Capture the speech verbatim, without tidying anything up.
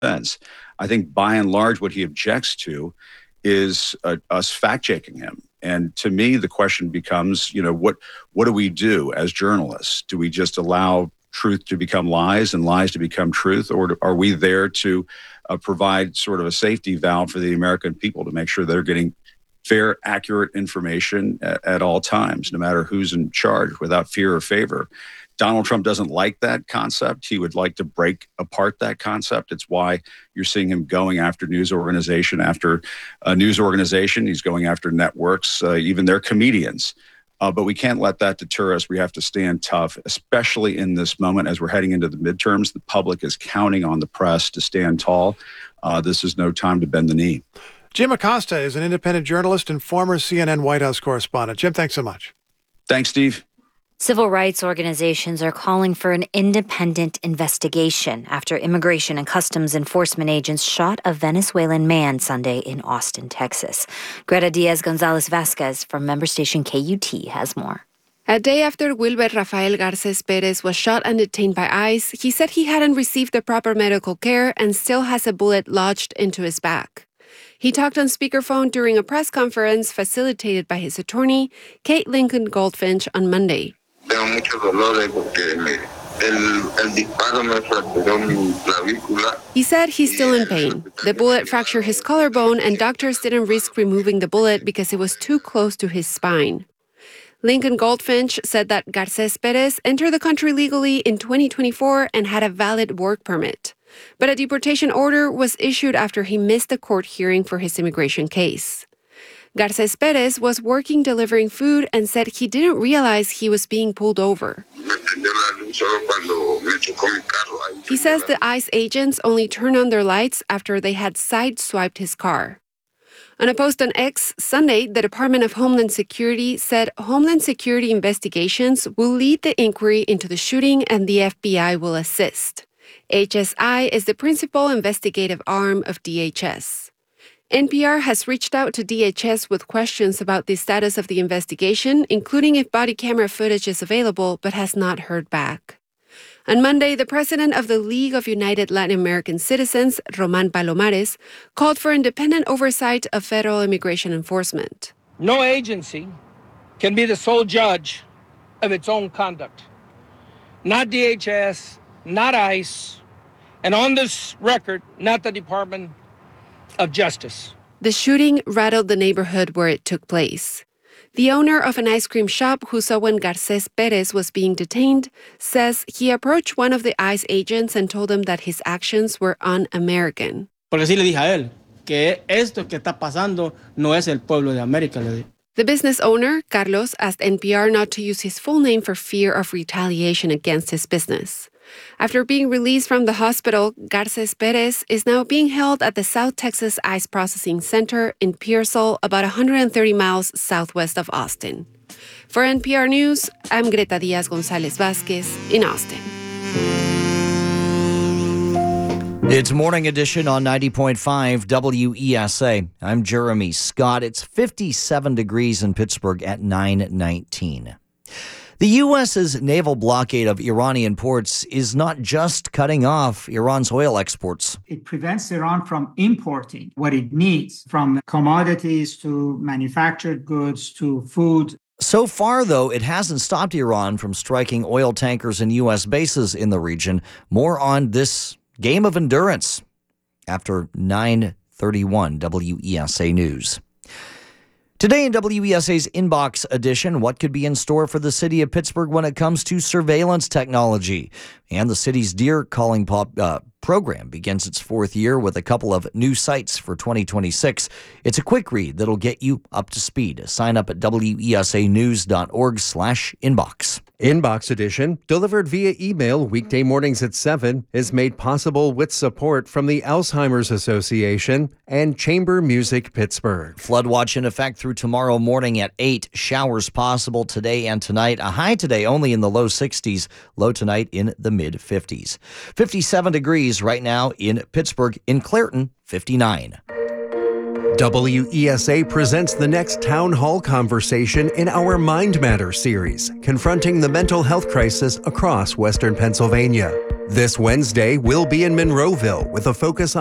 defense. I think by and large, what he objects to is uh, us fact-checking him. And to me, the question becomes, you know, what what do we do as journalists? Do we just allow truth to become lies and lies to become truth? Or do, are we there to uh, provide sort of a safety valve for the American people to make sure they're getting fair, accurate information at, at all times, no matter who's in charge, without fear or favor? Donald Trump doesn't like that concept. He would like to break apart that concept. It's why you're seeing him going after news organization after a news organization. He's going after networks, uh, even their comedians. Uh, but we can't let that deter us. We have to stand tough, especially in this moment as we're heading into the midterms. The public is counting on the press to stand tall. Uh, this is no time to bend the knee. Jim Acosta is an independent journalist and former C N N White House correspondent. Jim, thanks so much. Thanks, Steve. Civil rights organizations are calling for an independent investigation after Immigration and Customs Enforcement agents shot a Venezuelan man Sunday in Austin, Texas. Greta Diaz-Gonzalez-Vasquez from member station K U T has more. A day after Wilber Rafael Garces Perez was shot and detained by ICE, he said he hadn't received the proper medical care and still has a bullet lodged into his back. He talked on speakerphone during a press conference facilitated by his attorney, Kate Lincoln Goldfinch, on Monday. Tengo mucho dolor porque me, el, el disparo me fracturó mi clavícula. He said he's still in pain. The bullet fractured his collarbone, and doctors didn't risk removing the bullet because it was too close to his spine. Lincoln Goldfinch said that Garces Perez entered the country legally in twenty twenty-four and had a valid work permit. But a deportation order was issued after he missed a court hearing for his immigration case. Garces Perez was working delivering food and said he didn't realize he was being pulled over. He says the ICE agents only turned on their lights after they had side-swiped his car. On a post on X Sunday, the Department of Homeland Security said Homeland Security investigations will lead the inquiry into the shooting and the F B I will assist. H S I is the principal investigative arm of D H S. N P R has reached out to D H S with questions about the status of the investigation, including if body camera footage is available, but has not heard back. On Monday, the president of the League of United Latin American Citizens, Roman Palomares, called for independent oversight of federal immigration enforcement. No agency can be the sole judge of its own conduct. Not D H S, not ICE, and on this record, not the Department of Justice. The shooting rattled the neighborhood where it took place. The owner of an ice cream shop who saw when Garces Perez was being detained says he approached one of the ICE agents and told him that his actions were un-American. Porque sí le dije a él que esto que está pasando no es el pueblo de América, le dije. The business owner, Carlos, asked N P R not to use his full name for fear of retaliation against his business. After being released from the hospital, Garces Perez is now being held at the South Texas ICE Processing Center in Pearsall, about one hundred thirty miles southwest of Austin. For N P R News, I'm Greta Diaz-Gonzalez-Vasquez in Austin. It's Morning Edition on ninety point five W E S A. I'm Jeremy Scott. It's fifty-seven degrees in Pittsburgh at nine nineteen. The U S's naval blockade of Iranian ports is not just cutting off Iran's oil exports. It prevents Iran from importing what it needs, from commodities to manufactured goods to food. So far, though, it hasn't stopped Iran from striking oil tankers and U S bases in the region. More on this game of endurance after nine thirty-one W E S A News. Today in W E S A's Inbox edition, what could be in store for the city of Pittsburgh when it comes to surveillance technology? And the city's Deer Calling pop, uh, program begins its fourth year with a couple of new sites for twenty twenty-six. It's a quick read that'll get you up to speed. Sign up at W E S A news dot org slash inbox. Inbox edition, delivered via email weekday mornings at seven, is made possible with support from the Alzheimer's Association and Chamber Music Pittsburgh. Flood watch in effect through tomorrow morning at eight. Showers possible today and tonight. A high today only in the low sixties, low tonight in the mid fifties. fifty-seven degrees right now in Pittsburgh. In Clairton, fifty-nine. W E S A presents the next town hall conversation in our Mind Matter series, confronting the mental health crisis across Western Pennsylvania. This Wednesday, we'll be in Monroeville with a focus on